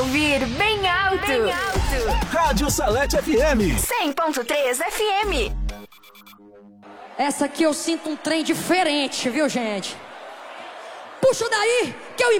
ouvir bem alto. Bem alto. Rádio Salete FM. 100.3 FM. Essa aqui eu sinto um trem diferente, viu, gente? Puxa daí, que eu